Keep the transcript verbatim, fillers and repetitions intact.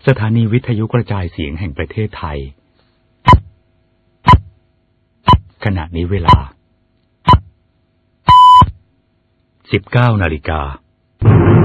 สถานีวิทยุกระจายเสียงแห่งประเทศไทยขณะนี้เวลา สิบเก้านาฬิกา